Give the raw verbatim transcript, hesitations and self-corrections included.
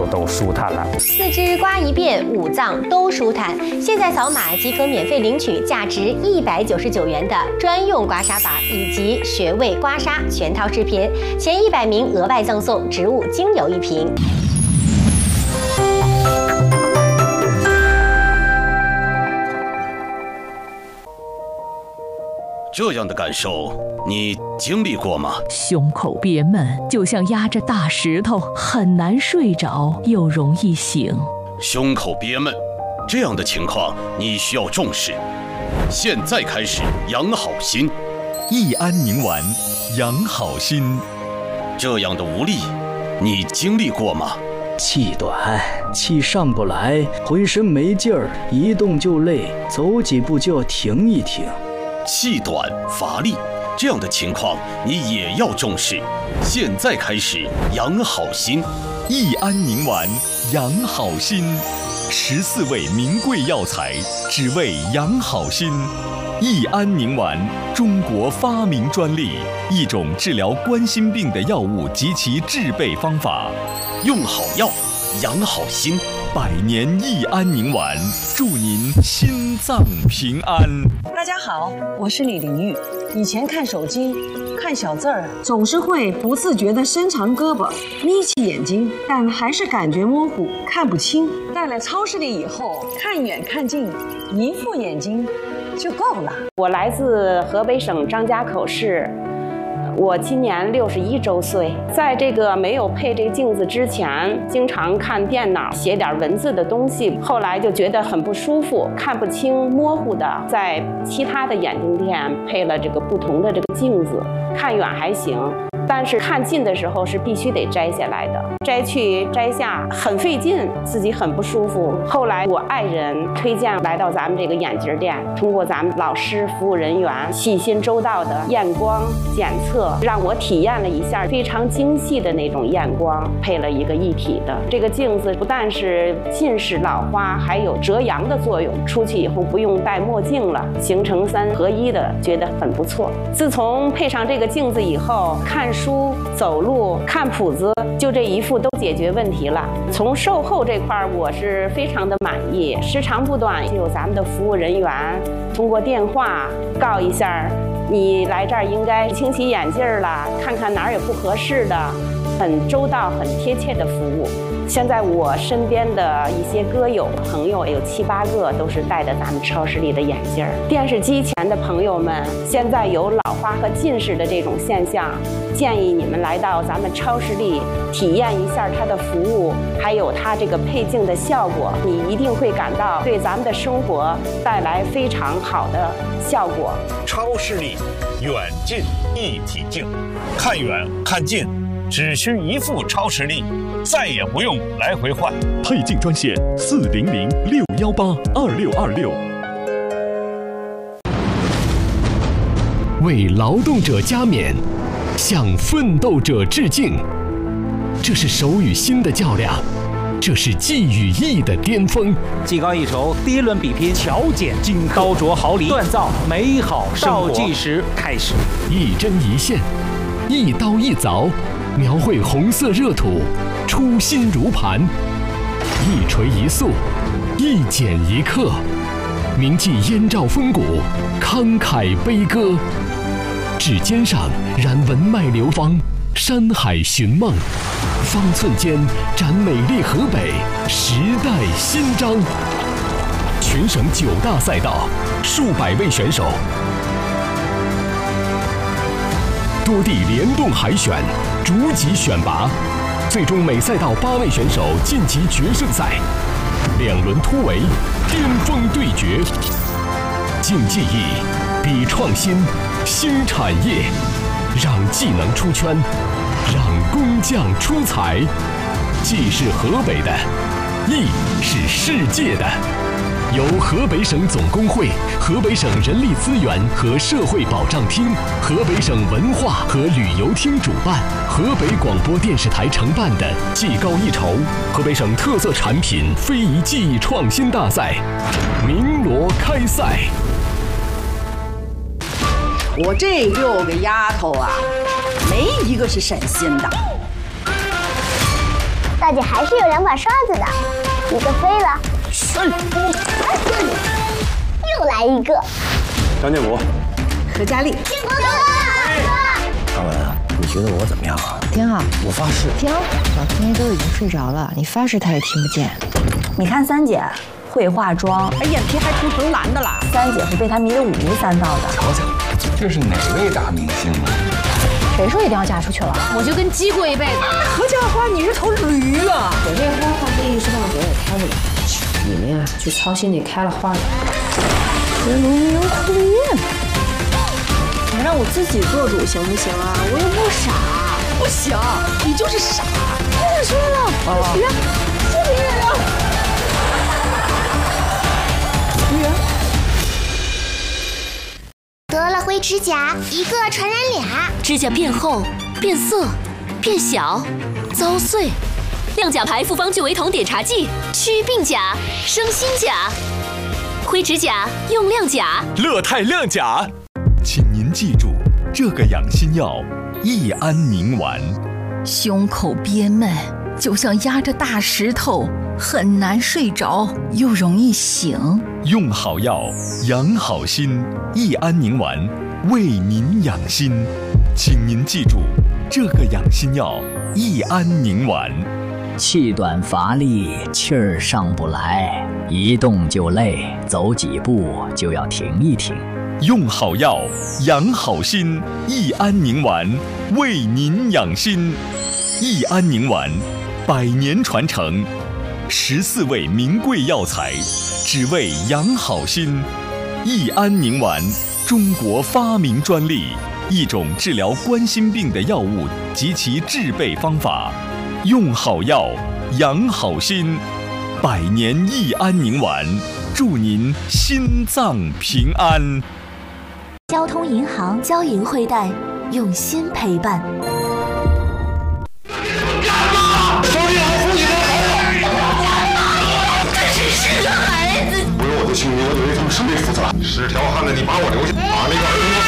都舒坦了。 四肢刮一遍，五脏都舒坦。现在扫码即可免费领取价值一百九十九元的专用刮痧板以及穴位刮痧全套视频，前一百名额外赠送植物精油一瓶。 这样的感受，你经历过吗？ 胸口憋闷，就像压着大石头，很难睡着，又容易醒。 胸口憋闷，这样的情况你需要重视。现在开始养好心， 益安宁丸养好心。 这样的无力，你经历过吗？ 气短，气上不来，浑身没劲儿，一动就累，走几步就要停一停。 气短乏力，这样的情况你也要重视。现在开始养好心， 益安宁丸养好心，十四味名贵药材，只为养好心。益安宁丸，中国发明专利，一种治疗冠心病的药物及其制备方法。 用好药，养好心。 百年益安宁丸，祝您心脏平安。 大家好，我是李玲玉。以前看手机，看小字儿，总是会不自觉地伸长胳膊，眯起眼睛，但还是感觉模糊，看不清。到了超市里以后，看远看近，一副眼睛就够了。 我来自河北省张家口市。我今年六十一周岁，在这个没有配这个镜子之前，经常看电脑写点文字的东西，后来就觉得很不舒服，看不清，模糊的。在其他的眼镜店配了这个不同的这个镜子，看远还行，但是看近的时候是必须得摘下来的，摘去摘下很费劲，自己很不舒服。后来我爱人推荐来到咱们这个眼镜店，通过咱们老师服务人员细心周到的验光检测，让我体验了一下非常精细的那种验光，配了一个一体的这个镜子，不但是近视老花，还有遮阳的作用。出去以后不用戴墨镜了，形成三合一的，觉得很不错。自从配上这个镜子以后，看书、走路、看谱子，就这一副都解决问题了。从售后这块我是非常的满意，时长不短，有咱们的服务人员通过电话告一下，你来这儿应该清洗眼镜了，看看哪儿有不合适的，很周到、很贴切的服务。现在我身边的一些歌友朋友有七八个都是戴着咱们超市里的眼镜儿。电视机前的朋友们，现在有老花和近视的这种现象，建议你们来到咱们超市里体验一下它的服务，还有它这个配镜的效果，你一定会感到对咱们的生活带来非常好的效果。 超视力远近一体镜，看远看近只需一副超视力，再也不用来回换。 配镜专线四零零六幺八二六二六。 为劳动者加冕，向奋斗者致敬。这是手与心的较量，这是技与艺的巅峰。 技高一筹，第一轮比拼，巧剪金刻，刀琢毫厘，锻造美好生活。倒计时开始， 一针一线，一刀一凿，描绘红色热土，初心如磐；一锤一塑，一剪一刻，铭记燕赵风骨，慷慨悲歌。指尖上燃文脉流芳，山海寻梦，方寸间展美丽河北，时代新章。全省九大赛道，数百位选手，多地联动海选，逐级选拔，最终每赛道八位选手晋级决胜赛，两轮突围，巅峰对决。竞技艺，比创新，新产业，让技能出圈，让工匠出彩。技是河北的，艺是世界的。由河北省总工会、河北省人力资源和社会保障厅、河北省文化和旅游厅主办，河北广播电视台承办的技高一筹河北省特色产品非遗技艺创新大赛鸣锣开赛。 我这六个丫头啊，没一个是省心的。 大姐还是有两把刷子的，一个飞了，又来一个。 张建国， 何佳丽， 建国哥， 阿文，你觉得我怎么样啊？ 挺好， 我发誓。 停，小天都已经睡着了，你发誓他也听不见。 你看三姐会化妆， 而眼皮还涂成蓝的啦。 三姐是被他迷得五迷三道的。 瞧瞧，这是哪位大明星啊？ 谁说一定要嫁出去了？我就跟鸡过一辈子。 何家花，你是头驴啊！ 我这花花店一时半会儿也开不了，你们呀就操心你开了花园。 这农民苦练， 你让我自己做主行不行啊？我又不傻。 不行，你就是傻。我说了，不许，不许啊！女儿得了灰指甲，一个传染俩。 指甲变厚、变色、变小、遭碎。亮甲牌复方聚维酮碘茶剂，祛病甲，生新甲。灰指甲用亮甲， 乐泰亮甲。请您记住这个养心药：益安宁丸。 胸口憋闷，就像压着大石头，很难睡着，又容易醒。 用好药，养好心。益安宁丸为您养心，请您记住这个养心药：益安宁丸。 气短乏力，气儿上不来，一动就累，走几步就要停一停。 用好药，养好心。益安宁丸为您养心。益安宁丸，百年传承，十四味名贵药材，只为养好心。益安宁丸，中国发明专利，一种治疗冠心病的药物及其制备方法。用好药，养好心。百年益安宁丸，祝您心脏平安。 交通银行交银汇贷，用心陪伴。 不用我的姓名，我对他们审理负责。十条汉子，你把我留下，把那个儿童